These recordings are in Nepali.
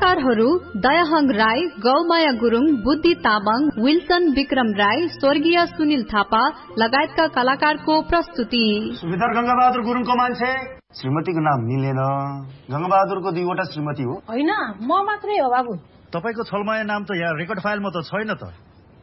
कलाकारहरू दयाहङ राई, गौमाया गुरुङ, बुद्धि तामाङ, विल्सन विक्रम राई, स्वर्गीय सुनिल थापा लगायतका कलाकारको प्रस्तुति। सुबेदार गंगाबहादुर गुरुङको मान्छे श्रीमतीको नाम मिलेन। गंगाबहादुरको 2वटा श्रीमती हो। होइन, म मात्रै हो बाबु। तपाईको छलमाया नाम त यहाँ रेकर्ड फाइलमा त छैन त।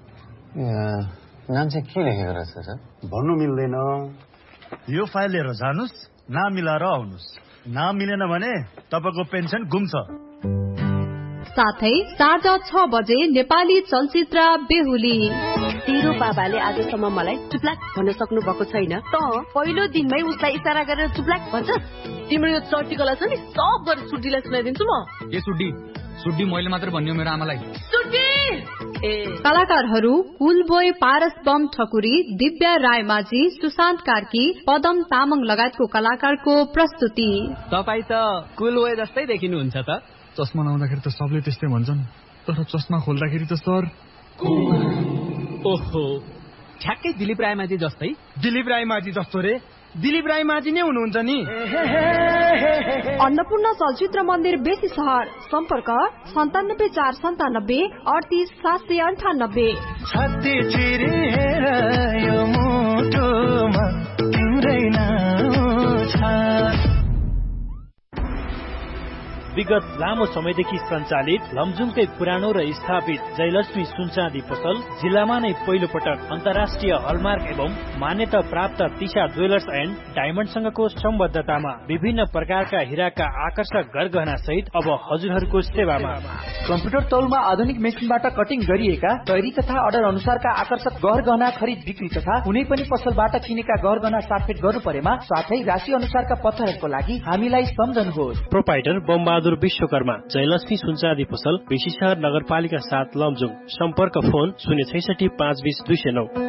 नाम चाहिँ के लेखेको रहेछ सर? भन्नु मिल्दैन। यो फाइल लिएर जानुस्, नाम मिलाएर आउनुस्। नाम मिलेन भने तपाईको पेन्सन गुम्छ। साथै साँझ 6 बजे नेपाली चलचित्र बेहुली। तेरो बाबाले आजसम्म मलाई चुप्लाक भन्न सक्नु भएको छैन, त पहिलो दिनमै उसलाई इशारा गरेर चुप्लाक भन्छ। तिम्रो यो चर्टीकला छ नि, सब गरेर सुड्डीलाई सुनाइदिन्छु म। ए सुड्डी मैले मात्र भन्यो मेरो आमालाई। सुड्डी कलाकारहरू कुलबोय पारस बम ठकुरी, दिव्या रायमाझी, सुशान्त कार्की, पदम तामाङ लगायतको कलाकारको प्रस्तुति। तपाई त कुलबोय जस्तै देखिनुहुन्छ त। चस्मा लाउँदाखेरि त सबले त्यस्तै भन्छन्, तर चस्मा खोल्दाखेरि त सर ओहो, ठ्याक्कै दिलीप रायमाझी जस्तै। दिलीप रायमाझी जस्तो रे? दिलीप रायमाझी नै हुनुहुन्छ नि। अन्नपूर्ण चलचित्र मन्दिर बेसी सहर, सम्पर्क 97497 38 798। छाती चिरी हेर यो मुटुमा तिम्रै नाम छ। विगत लामो समयदेखि सञ्चालित लमजुङकै पुरानो र स्थापित जयलक्ष्मी सुनचाँदी पसल जिल्लामा नै पहिलो पटक अन्तर्राष्ट्रिय हलमार्क एवं मान्यता प्राप्त तिशा ज्वेलर्स एन्ड डायमण्डसँगको सम्बद्धतामा विभिन्न प्रकारका हिराका आकर्षक गरगहना सहित अब हजुरहरूको सेवामा। कम्प्युटर तौलमा आधुनिक मेसिनबाट कटिङ गरिएका तयारी तथा अर्डर अनुसारका आकर्षक गहना खरिद बिक्री तथा कुनै पनि पसलबाट किनेका गहना साटफेट गर्नु परेमा साथै राशि अनुसारका पत्थरहरूको लागि हामीलाई सम्झनुहोस्। प्रोपाइटर बमबहादुर विश्वकर्मा, जयलक्ष्मी सुनचाँदी पसल, बेसीशहर नगरपालिका 7 लमजुङ। सम्पर्क फोन 066 520 209।